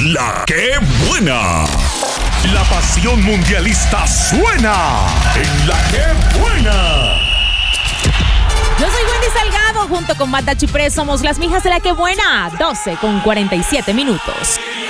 La Que Buena. La pasión mundialista suena en La Que Buena. Yo soy Wendy Salgado, junto con Magda Chiprés somos las mijas de La Que Buena, 12:47.